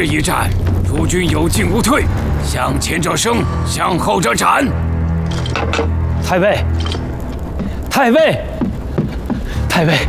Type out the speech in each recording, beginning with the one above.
日一战，诸军有进无退，向前者生，向后者斩。 太尉，太尉，太尉，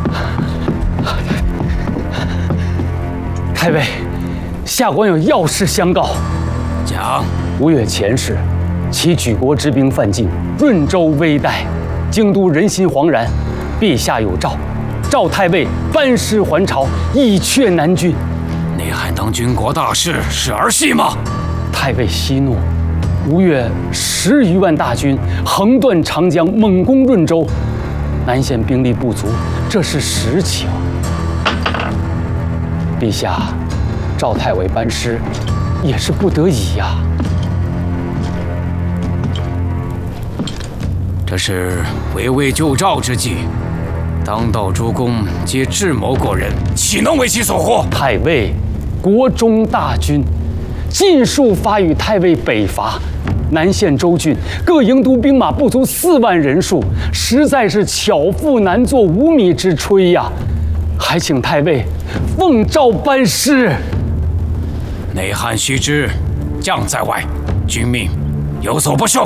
太尉，下官有要事相告。 讲。 5月前世，其举国之兵犯境，润州危殆，京都人心惶然。陛下有诏，召太尉班师还朝，以却南军。 内汉当军国大事是儿戏吗？ 太尉息怒。5月10余万大军横断长江，猛攻润州，南线兵力不足，这是实情。陛下召太尉班师，也是不得已呀。 这是围魏救赵之计，当道诸公皆智谋过人，岂能为其所惑？ 太尉，国中大军尽数发与太尉北伐，南线州郡各营都兵马不足4万人数，实在是巧妇难做无米之炊呀！还请太尉奉诏班师。 内汉须知，将在外，君命有所不受。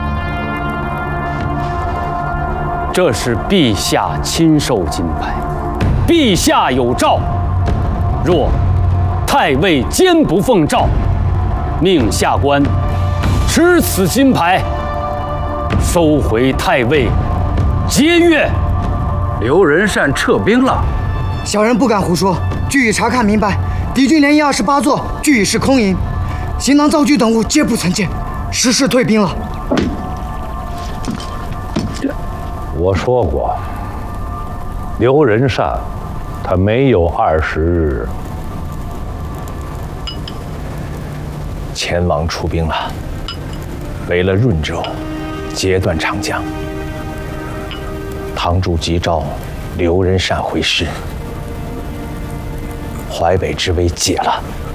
这是陛下亲授金牌，陛下有诏，若太尉坚不奉诏，命下官持此金牌，收回太尉节钺。 刘仁善撤兵了， 小人不敢胡说，据已查看明白，敌军连营28座，俱已是空营，行囊、灶具等物皆不曾见，实是退兵了。 我说过，刘仁善他没有20日前往出兵了，围了润州，截断长江。堂主急召刘仁善回师，淮北之围解了。